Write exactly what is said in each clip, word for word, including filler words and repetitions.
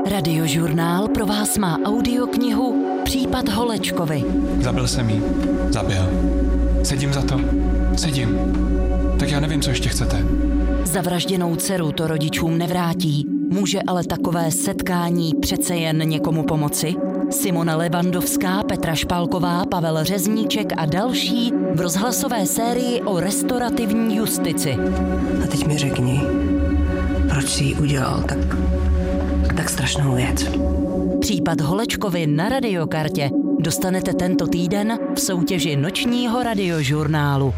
Radiožurnál pro vás má audioknihu Případ Holečkovy. Zabil jsem jí. Zabil. Sedím za to. Sedím. Tak já nevím, co ještě chcete. Zavražděnou dceru to rodičům nevrátí. Může ale takové setkání přece jen někomu pomoci? Simona Levandovská, Petra Špálková, Pavel Řezníček a další v rozhlasové sérii o restaurativní justici. A teď mi řekni, proč jsi jí udělal tak, tak strašnou věc. Případ Holečkovy na Radiokartě dostanete tento týden v soutěži nočního radiožurnálu.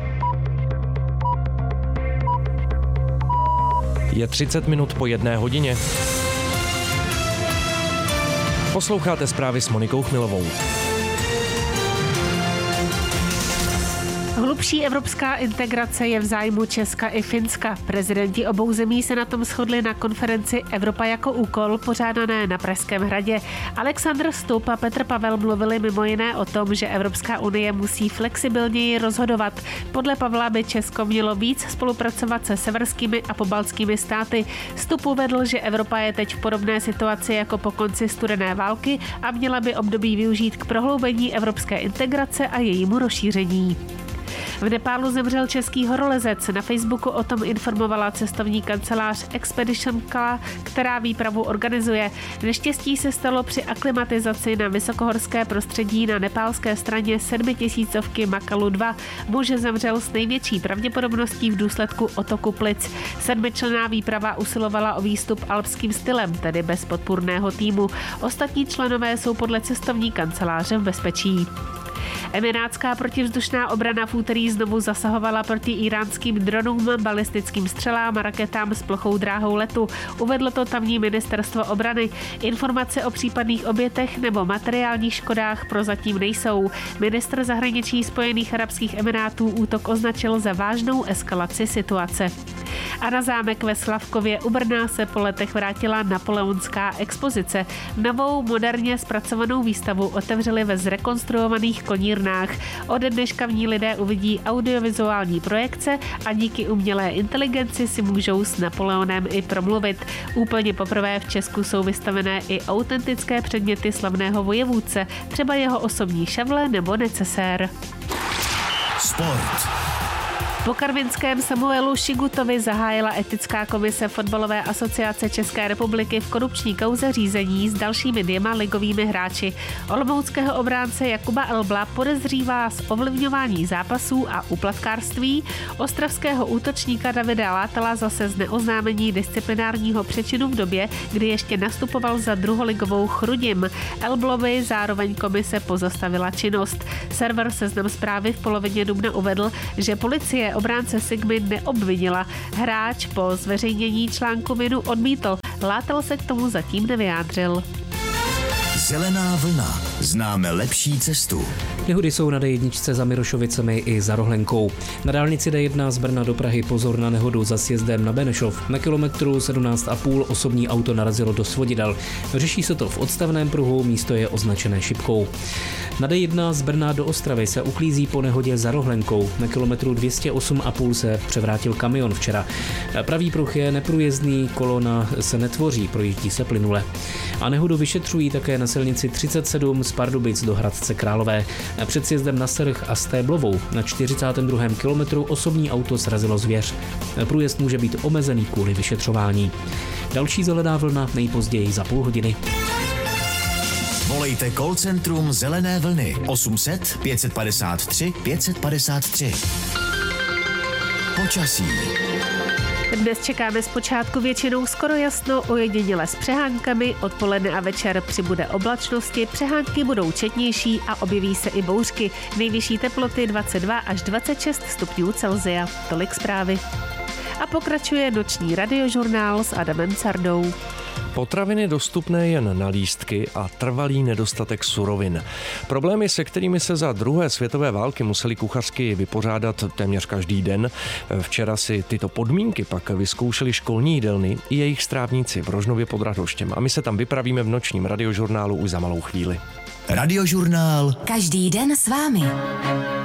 Je třicet minut po jedné hodině. Posloucháte zprávy s Monikou Chmilovou. Hlubší evropská integrace je v zájmu Česka i Finska. Prezidenti obou zemí se na tom shodli na konferenci Evropa jako úkol, pořádané na Pražském hradě. Alexandr Stubb a Petr Pavel mluvili mimo jiné o tom, že Evropská unie musí flexibilněji rozhodovat. Podle Pavla by Česko mělo víc spolupracovat se severskými a pobaltskými státy. Stubb uvedl, že Evropa je teď v podobné situaci jako po konci studené války a měla by období využít k prohloubení evropské integrace a jejímu rozšíření. V Nepálu zemřel český horolezec. Na Facebooku o tom informovala cestovní kancelář Expedition Kala, která výpravu organizuje. Neštěstí se stalo při aklimatizaci na vysokohorské prostředí na nepálské straně sedmitisícovky Makalu dva. Muž zemřel s největší pravděpodobností v důsledku otoku plic. Sedmičlenná výprava usilovala o výstup alpským stylem, tedy bez podpůrného týmu. Ostatní členové jsou podle cestovní kanceláře v bezpečí. Emirátská protivzdušná obrana v úterý znovu zasahovala proti íránským dronům, balistickým střelám a raketám s plochou dráhou letu. Uvedlo to tamní ministerstvo obrany. Informace o případných obětech nebo materiálních škodách prozatím nejsou. Ministr zahraničí Spojených arabských emirátů útok označil za vážnou eskalaci situace. A na zámek ve Slavkově u Brna se po letech vrátila napoleonská expozice. Novou moderně zpracovanou výstavu otevřeli ve zrekonstruovaných konírnách. Od dneška v ní lidé uvidí audiovizuální projekce a díky umělé inteligenci si můžou s Napoleonem i promluvit. Úplně poprvé v Česku jsou vystavené i autentické předměty slavného vojevůdce, třeba jeho osobní šavle nebo necesér. Sport. Po karvinském Samuelu Šigutovi zahájila etická komise Fotbalové asociace České republiky v korupční kauze řízení s dalšími dvěma ligovými hráči. Olomouckého obránce Jakuba Elbla podezřívá z ovlivňování zápasů a úplatkářství, ostravského útočníka Davida Látala zase z neoznámení disciplinárního přečinu v době, kdy ještě nastupoval za druholigovou Chrudim. Elblovi zároveň komise pozastavila činnost. Server Seznam Zprávy v polovině dubna uvedl, že policie obránce Sigmy neobvinila. Hráč po zveřejnění článku vinu odmítl. Látel se k tomu zatím nevyjádřil. Zelená vlna. Známe lepší cestu. Nehody jsou na dé jedna za Mirošovicemi i za Rohlenkou. Na dálnici dé jedna z Brna do Prahy pozor na nehodu za sjezdem na Benešov. Na kilometru sedmnáct a půl osobní auto narazilo do svodidel. Řeší se to v odstavném pruhu, místo je označené šipkou. Na dé jedna z Brna do Ostravy se uklízí po nehodě za Rohlenkou. Na kilometru dvě stě osm a půl se převrátil kamion včera. Pravý pruh je neprůjezdný, kolona se netvoří, projíždí se plynule. A nehodu vyšetřují také na silnici třicet sedm z Pardubic do Hradce Králové. Před sjezdem na Srch a Stéblovou na čtyřicátém druhém kilometru osobní auto srazilo zvěř. Průjezd může být omezený kvůli vyšetřování. Další zelená vlna nejpozději za půl hodiny. Volejte call centrum Zelené vlny osm set pět padesát tři pět padesát tři. Počasí. Dnes čekáme zpočátku většinou skoro jasno, ojediněle s přehánkami, odpoledne a večer přibude oblačnosti, přehánky budou četnější a objeví se i bouřky. Nejvyšší teploty dvacet dva až dvacet šest stupňů Celsia. Tolik zprávy. A pokračuje noční radiožurnál s Adamem Cardou. Potraviny dostupné jen na lístky a trvalý nedostatek surovin. Problémy, se kterými se za druhé světové války museli kuchařky vypořádat téměř každý den. Včera si tyto podmínky pak vyzkoušeli školní jídelny i jejich strávníci v Rožnově pod Radhoštěm. A my se tam vypravíme v nočním radiožurnálu už za malou chvíli. Radiožurnál. Každý den s vámi.